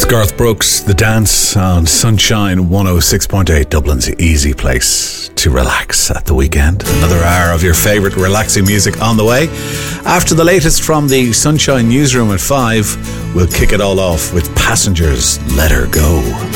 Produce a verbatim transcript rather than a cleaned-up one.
Garth Brooks, The Dance on Sunshine one oh six point eight, Dublin's easy place to relax at the weekend. Another hour of your favourite relaxing music on the way. After the latest from the Sunshine newsroom at five, we'll kick it all off with Passengers Let Her Go.